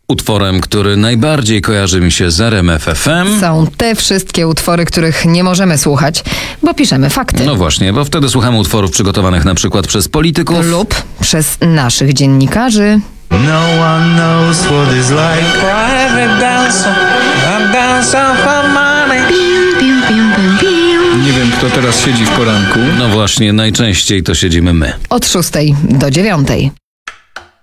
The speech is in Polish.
Utworem, który najbardziej kojarzy mi się z RMF FM. Są te wszystkie utwory, których nie możemy słuchać, bo piszemy fakty. No właśnie, bo wtedy słuchamy utworów przygotowanych na przykład przez polityków. Lub przez naszych dziennikarzy. No one knows what it's like. Private dancer, I'm dancing for money. Nie wiem, kto teraz siedzi w poranku. No właśnie, najczęściej to siedzimy my. Od 6 do 9.